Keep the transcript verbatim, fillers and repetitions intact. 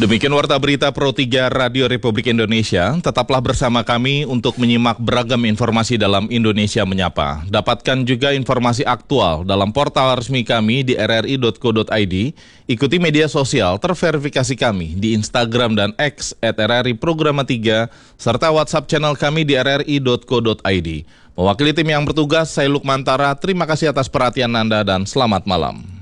Demikian Warta Berita Pro tiga Radio Republik Indonesia. Tetaplah bersama kami untuk menyimak beragam informasi dalam Indonesia Menyapa. Dapatkan juga informasi aktual dalam portal resmi kami di r r i dot co dot i d. Ikuti media sosial terverifikasi kami di Instagram dan X at r r i programa tiga, serta WhatsApp channel kami di r r i dot co dot i d. Mewakili tim yang bertugas, saya Lukman Tara. Terima kasih atas perhatian Anda dan selamat malam.